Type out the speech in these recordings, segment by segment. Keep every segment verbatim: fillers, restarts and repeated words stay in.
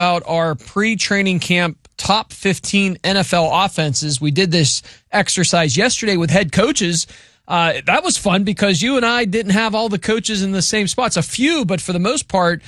About our pre-training camp top fifteen N F L offenses. We did this exercise yesterday with head coaches. Uh, that was fun because you and I didn't have all the coaches in the same spots. A few, but for the most part,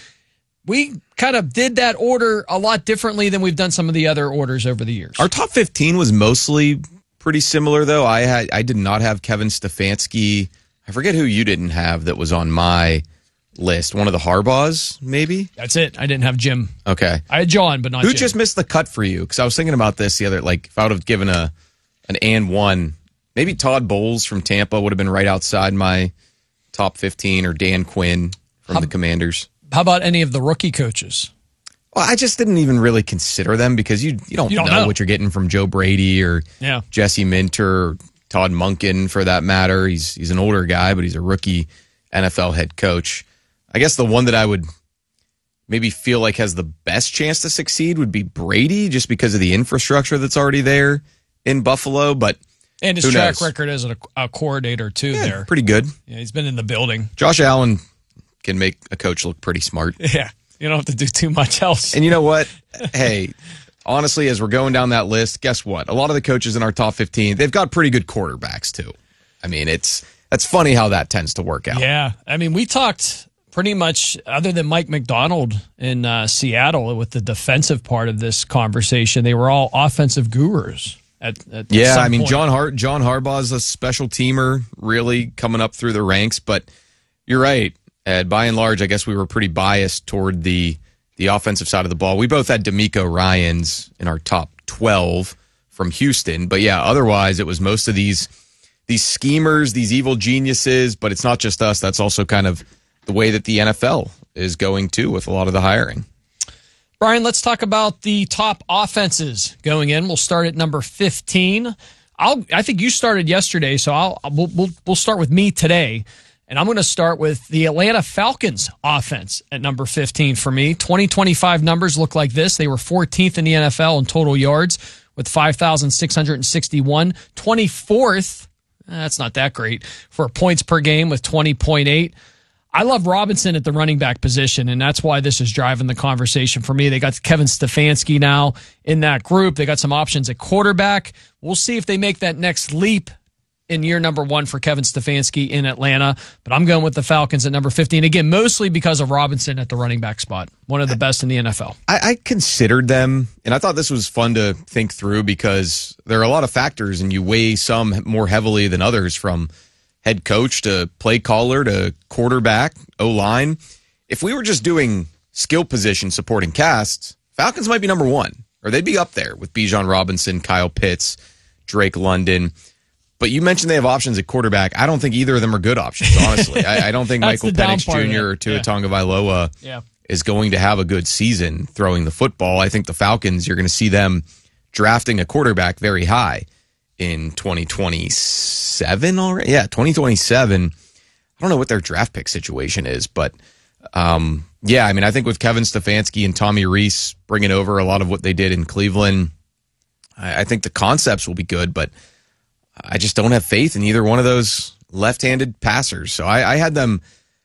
we kind of did that order a lot differently than we've done some of the other orders over the years. Our top fifteen was mostly pretty similar, though. I had I did not have Kevin Stefanski. I forget who you didn't have that was on my list. One of the Harbaughs, maybe? That's it. I didn't have Jim. Okay. I had John, but not Who Jim. just missed the cut for you? Because I was thinking about this the other, like, if I would have given a an and one, maybe Todd Bowles from Tampa would have been right outside my top fifteen, or Dan Quinn from how, the Commanders. How about any of the rookie coaches? Well, I just didn't even really consider them because you you don't, you don't know, know what you're getting from Joe Brady or yeah. Jesse Minter or Todd Monken, for that matter. He's he's an older guy, but he's a rookie N F L head coach. I guess the one that I would maybe feel like has the best chance to succeed would be Brady, just because of the infrastructure that's already there in Buffalo. But and his who track knows? record as a, a coordinator too. Yeah, there, pretty good. Yeah, he's been in the building. Josh Allen can make a coach look pretty smart. Yeah, you don't have to do too much else. And you know what? Hey, honestly, as we're going down that list, guess what? A lot of the coaches in our top fifteen, they've got pretty good quarterbacks too. I mean, it's that's funny how that tends to work out. Yeah, I mean, we talked pretty much, other than Mike McDonald in uh, Seattle, with the defensive part of this conversation, they were all offensive gurus. At, at yeah, some I mean, point. John Har- John Harbaugh's a special teamer, really coming up through the ranks. But you're right, Ed. By and large, I guess we were pretty biased toward the the offensive side of the ball. We both had D'Amico Ryans in our top twelve from Houston. But yeah, otherwise, it was most of these these schemers, these evil geniuses. But it's not just us. That's also kind of the way that the N F L is going too with a lot of the hiring. Brian, let's talk about the top offenses going in. We'll start at number fifteen. I'll, I think you started yesterday, so I'll, we'll, we'll, we'll start with me today. And I'm going to start with the Atlanta Falcons offense at number fifteen for me. twenty twenty-five numbers look like this. They were fourteenth in the N F L in total yards with five thousand six hundred sixty-one. twenty-fourth, that's not that great, for points per game with twenty point eight. I love Robinson at the running back position, and that's why this is driving the conversation for me. They got Kevin Stefanski now in that group. They got some options at quarterback. We'll see if they make that next leap in year number one for Kevin Stefanski in Atlanta. But I'm going with the Falcons at number fifteen. Again, mostly because of Robinson at the running back spot. One of the best in the N F L. I, I considered them, and I thought this was fun to think through because there are a lot of factors, and you weigh some more heavily than others, from head coach to play caller to quarterback, O-line. If we were just doing skill position supporting casts, Falcons might be number one, or they'd be up there with Bijan Robinson, Kyle Pitts, Drake London. But you mentioned they have options at quarterback. I don't think either of them are good options, honestly. I, I don't think Michael Penix Junior or Tua Tagovailoa yeah. is going to have a good season throwing the football. I think the Falcons, you're going to see them drafting a quarterback very high in twenty twenty-seven already. Yeah, twenty twenty-seven. I don't know what their draft pick situation is, but um, yeah, I mean, I think with Kevin Stefanski and Tommy Rees bringing over a lot of what they did in Cleveland, I, I think the concepts will be good, but I just don't have faith in either one of those left-handed passers. So I, I had them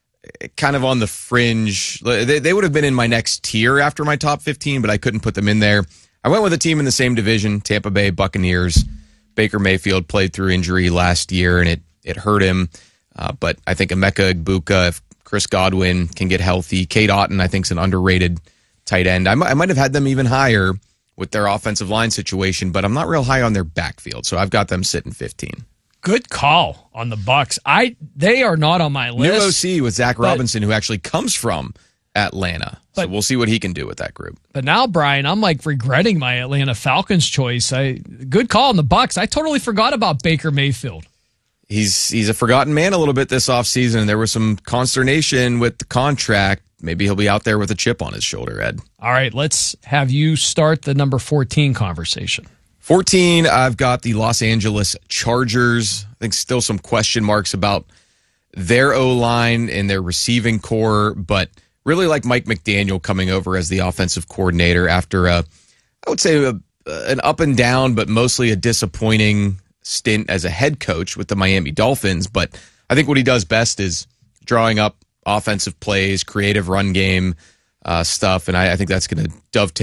kind of on the fringe. They, they would have been in my next tier after my top fifteen, but I couldn't put them in there. I went with a team in the same division, Tampa Bay Buccaneers. Baker Mayfield played through injury last year, and it it hurt him. Uh, but I think Emeka Egbuka, if Chris Godwin can get healthy, Cade Otton, I think, is an underrated tight end. I, m- I might have had them even higher with their offensive line situation, but I'm not real high on their backfield, so I've got them sitting fifteen. Good call on the Bucs. I they are not on my list. New O C with Zach but, Robinson, who actually comes from Atlanta. So but, we'll see what he can do with that group. But now, Brian, I'm like regretting my Atlanta Falcons choice. I good call on the Bucs. I totally forgot about Baker Mayfield. He's he's a forgotten man a little bit this offseason. There was some consternation with the contract. Maybe he'll be out there with a chip on his shoulder, Ed. All right, let's have you start the number fourteen conversation. fourteen, I've got the Los Angeles Chargers. I think still some question marks about their O-line and their receiving core, but really like Mike McDaniel coming over as the offensive coordinator after a, I would say, a, an up and down, but mostly a disappointing stint as a head coach with the Miami Dolphins. But I think what he does best is drawing up offensive plays, creative run game uh, stuff, and I, I think that's going to dovetail